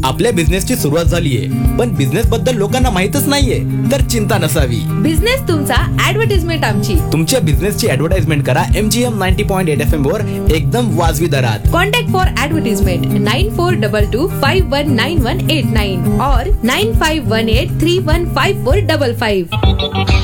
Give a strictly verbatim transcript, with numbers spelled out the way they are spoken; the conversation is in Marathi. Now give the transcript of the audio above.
आपल्या बिझनेसची सुरुवात झालीये पण बिझनेस बद्दल लोकांना माहितच नाहीये, तर चिंता नसावी. बिझनेस तुमचा, ऍडव्हर्टाइजमेंट आमची. तुमच्या बिझनेसची ऍडव्हर्टाइजमेंट करा MGM ninety point eight F M वर एकदम वाजवी दरात. Contact for advertisement nine four to to five one nine one eight nine और nine five one eight three one five four double five.